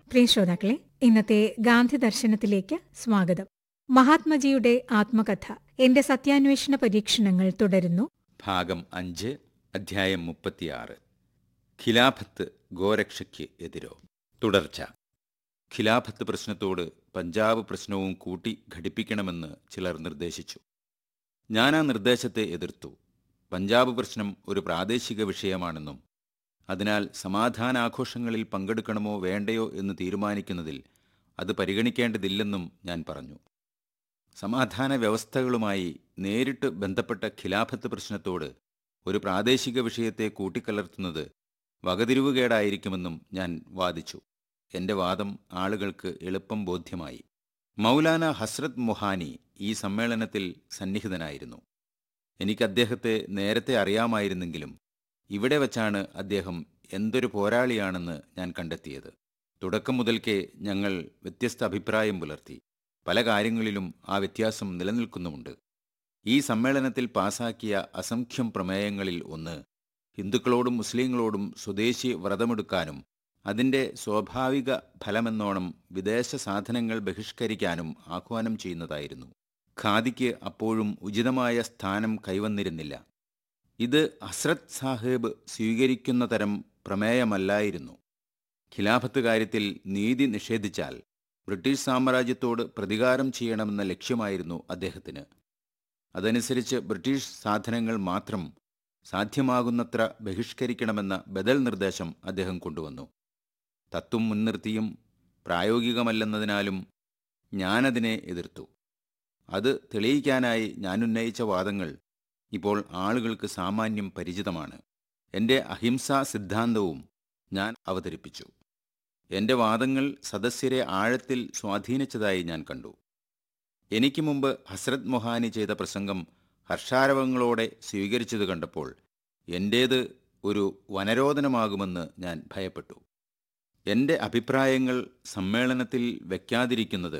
പ്രിയ ശ്രോതാക്കളെ, ഇന്നത്തെ ഗാന്ധി ദർശനത്തിലേക്ക് സ്വാഗതം. മഹാത്മജിയുടെ ആത്മകഥ എന്റെ സത്യാന്വേഷണ പരീക്ഷണങ്ങൾ തുടരുന്നു. ഭാഗം 5, അധ്യായം 36. ഖിലാഫത്ത് ഗോരക്ഷയ്ക്ക് എതിരോ? തുടർച്ച. ഖിലാഫത്ത് പ്രശ്നത്തോട് പഞ്ചാബ് പ്രശ്നവും കൂട്ടി ഘടിപ്പിക്കണമെന്ന് ചിലർ നിർദ്ദേശിച്ചു. ഞാൻ ആ നിർദ്ദേശത്തെ എതിർത്തു. പഞ്ചാബ് പ്രശ്നം ഒരു പ്രാദേശിക വിഷയമാണെന്നും അതിനാൽ സമാധാനാഘോഷങ്ങളിൽ പങ്കെടുക്കണമോ വേണ്ടയോ എന്ന് തീരുമാനിക്കുന്നതിൽ അത് പരിഗണിക്കേണ്ടതില്ലെന്നും ഞാൻ പറഞ്ഞു. സമാധാന വ്യവസ്ഥകളുമായി നേരിട്ട് ബന്ധപ്പെട്ട ഖിലാഫത്ത് പ്രശ്നത്തോട് ഒരു പ്രാദേശിക വിഷയത്തെ കൂട്ടിക്കലർത്തുന്നത് വകതിരിവുകേടായിരിക്കുമെന്നും ഞാൻ വാദിച്ചു. എൻ്റെ വാദം ആളുകൾക്ക് എളുപ്പം ബോധ്യമായി. മൗലാന ഹസ്രത്ത് മൊഹാനി ഈ സമ്മേളനത്തിൽ സന്നിഹിതനായിരുന്നു. എനിക്ക് അദ്ദേഹത്തെ നേരത്തെ അറിയാമായിരുന്നെങ്കിലും ഇവിടെ വച്ചാണ് അദ്ദേഹം എന്തൊരു പോരാളിയാണെന്ന് ഞാൻ കണ്ടെത്തിയത്. തുടക്കം മുതൽക്കേ ഞങ്ങൾ വ്യത്യസ്ത അഭിപ്രായം പുലർത്തി. പല കാര്യങ്ങളിലും ആ വ്യത്യാസം നിലനിൽക്കുന്നുമുണ്ട്. ഈ സമ്മേളനത്തിൽ പാസാക്കിയ അസംഖ്യം പ്രമേയങ്ങളിൽ ഒന്ന് ഹിന്ദുക്കളോടും മുസ്ലിങ്ങളോടും സ്വദേശി വ്രതമെടുക്കാനും അതിൻ്റെ സ്വാഭാവിക ഫലമെന്നോണം വിദേശ സാധനങ്ങൾ ബഹിഷ്കരിക്കാനും ആഹ്വാനം ചെയ്യുന്നതായിരുന്നു. ഖാദിക്ക് അപ്പോഴും ഉചിതമായ സ്ഥാനം കൈവന്നിരുന്നില്ല. ഇത് ഹസ്രത്ത് സാഹിബ് സ്വീകരിക്കുന്ന തരം പ്രമേയമല്ലായിരുന്നു. ഖിലാഫത്ത് കാര്യത്തിൽ നീതി നിഷേധിച്ചാൽ ബ്രിട്ടീഷ് സാമ്രാജ്യത്തോട് പ്രതികാരം ചെയ്യണമെന്ന ലക്ഷ്യമായിരുന്നു അദ്ദേഹത്തിന്. അതനുസരിച്ച് ബ്രിട്ടീഷ് സാധനങ്ങൾ മാത്രം സാധ്യമാകുന്നത്ര ബഹിഷ്കരിക്കണമെന്ന ബദൽ നിർദ്ദേശം അദ്ദേഹം കൊണ്ടുവന്നു. തത്വം മുൻനിർത്തിയും പ്രായോഗികമല്ലെന്നതിനാലും ഞാനതിനെ എതിർത്തു. അത് തെളിയിക്കാനായി ഞാനുന്നയിച്ച വാദങ്ങൾ ഇപ്പോൾ ആളുകൾക്ക് സാമാന്യം പരിചിതമാണ്. എൻ്റെ അഹിംസാ സിദ്ധാന്തവും ഞാൻ അവതരിപ്പിച്ചു. എൻ്റെ വാദങ്ങൾ സദസ്യരെ ആഴത്തിൽ സ്വാധീനിച്ചതായി ഞാൻ കണ്ടു. എനിക്ക് മുമ്പ് ഹസ്രത്ത് മൊഹാനി ചെയ്ത പ്രസംഗം ഹർഷാരവങ്ങളോടെ സ്വീകരിച്ചത് കണ്ടപ്പോൾ എൻ്റേത് ഒരു വനരോധനമാകുമെന്ന് ഞാൻ ഭയപ്പെട്ടു. എൻ്റെ അഭിപ്രായങ്ങൾ സമ്മേളനത്തിൽ വയ്ക്കാതിരിക്കുന്നത്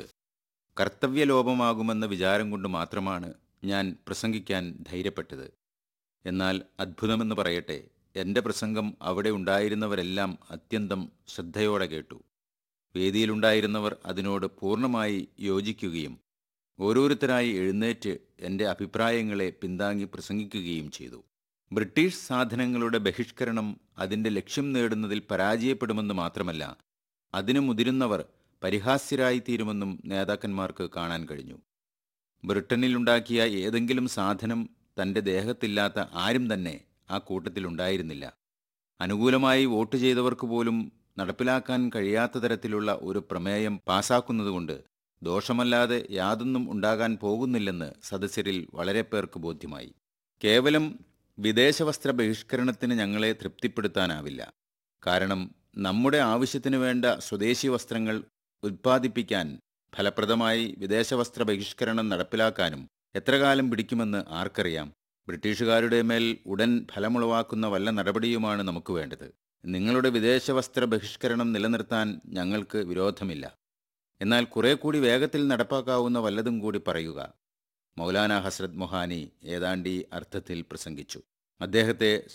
കർത്തവ്യലോപമാകുമെന്ന വിചാരം കൊണ്ട് മാത്രമാണ് ഞാൻ പ്രസംഗിക്കാൻ ധൈര്യപ്പെട്ടത്. എന്നാൽ അദ്ഭുതമെന്ന് പറയട്ടെ, എൻ്റെ പ്രസംഗം അവിടെ ഉണ്ടായിരുന്നവരെല്ലാം അത്യന്തം ശ്രദ്ധയോടെ കേട്ടു. വേദിയിലുണ്ടായിരുന്നവർ അതിനോട് പൂർണ്ണമായി യോജിക്കുകയും ഓരോരുത്തരായി എഴുന്നേറ്റ് എൻ്റെ അഭിപ്രായങ്ങളെ പിന്താങ്ങി പ്രസംഗിക്കുകയും ചെയ്തു. ബ്രിട്ടീഷ് സാധനങ്ങളുടെ ബഹിഷ്കരണം അതിൻ്റെ ലക്ഷ്യം നേടുന്നതിൽ പരാജയപ്പെടുമെന്ന് മാത്രമല്ല, അതിനു മുതിരുന്നവർ പരിഹാസ്യരായിത്തീരുമെന്നും നേതാക്കന്മാർക്ക് കാണാൻ കഴിഞ്ഞു. ബ്രിട്ടനിലുണ്ടാക്കിയ ഏതെങ്കിലും സാധനം തൻ്റെ ദേഹത്തില്ലാത്ത ആരും തന്നെ ആ കൂട്ടത്തിലുണ്ടായിരുന്നില്ല. അനുകൂലമായി വോട്ട് ചെയ്തവർക്ക് പോലും നടപ്പിലാക്കാൻ കഴിയാത്ത തരത്തിലുള്ള ഒരു പ്രമേയം പാസാക്കുന്നതുകൊണ്ട് ദോഷമല്ലാതെ യാതൊന്നും ഉണ്ടാകാൻ പോകുന്നില്ലെന്ന് സദസ്യരിൽ വളരെ പേർക്ക് ബോധ്യമായി. കേവലം വിദേശവസ്ത്ര ബഹിഷ്കരണത്തിന് ഞങ്ങളെ തൃപ്തിപ്പെടുത്താനാവില്ല. കാരണം നമ്മുടെ ആവശ്യത്തിനു വേണ്ട സ്വദേശി വസ്ത്രങ്ങൾ ഉത്പാദിപ്പിക്കാൻ ഫലപ്രദമായി വിദേശവസ്ത്ര ബഹിഷ്കരണം നടപ്പിലാക്കാനും എത്ര കാലം പിടിക്കുമെന്ന് ആർക്കറിയാം. ബ്രിട്ടീഷുകാരുടെ മേൽ ഉടൻ ഫലമുളവാക്കുന്ന വല്ല നടപടിയുമാണ് നമുക്ക് വേണ്ടത്. നിങ്ങളുടെ വിദേശവസ്ത്ര ബഹിഷ്കരണം നിലനിർത്താൻ ഞങ്ങൾക്ക് വിരോധമില്ല. എന്നാൽ കുറെ കൂടി വേഗത്തിൽ നടപ്പാക്കാവുന്ന വല്ലതും കൂടി പറയുക. മൗലാന ഹസ്രത്ത് മൊഹാനി ഏതാണ്ട് ഈ അർത്ഥത്തിൽ പ്രസംഗിച്ചു. അദ്ദേഹത്തെ